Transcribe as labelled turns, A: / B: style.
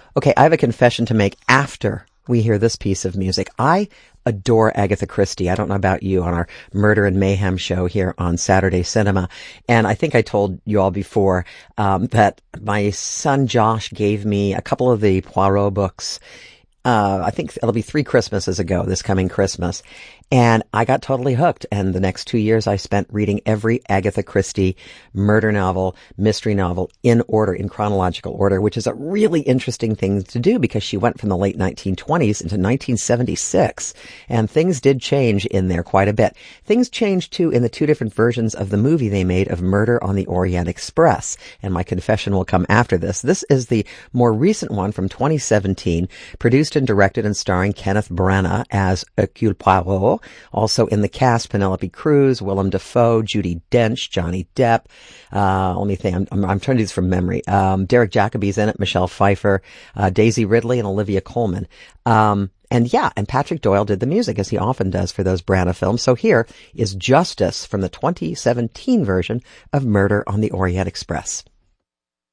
A: Okay, I have a confession to make after we hear this piece of music. I adore Agatha Christie. I don't know about you, on our Murder and Mayhem show here on Saturday Cinema. And I think I told you all before that my son Josh gave me a couple of the Poirot books. I think it'll be 3 Christmases ago, this coming Christmas. And I got totally hooked. And the next 2 years I spent reading every Agatha Christie murder novel, mystery novel in order, in chronological order, which is a really interesting thing to do because she went from the late 1920s into 1976. And things did change in there quite a bit. Things changed too in the 2 different versions of the movie they made of Murder on the Orient Express. And my confession will come after this. This is the more recent one from 2017, produced and directed and starring Kenneth Branagh as Hercule Poirot. Also in the cast, Penelope Cruz, Willem Dafoe, Judi Dench, Johnny Depp. Let me think. I'm trying to do this from memory. Derek Jacobi's in it, Michelle Pfeiffer, Daisy Ridley, and Olivia Colman. And Patrick Doyle did the music, as he often does for those Branagh films. So here is Justice from the 2017 version of Murder on the Orient Express.